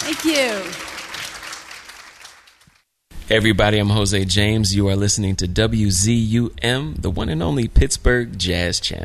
Thank you. Hey everybody, I'm Jose James. You are listening to WZUM, the one and only Pittsburgh Jazz Channel.